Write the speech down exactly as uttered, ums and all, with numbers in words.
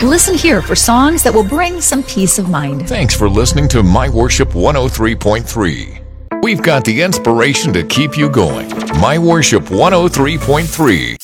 Listen here for songs that will bring some peace of mind. Thanks for listening to My Worship one oh three point three. We've got the inspiration to keep you going. My Worship one oh three point three.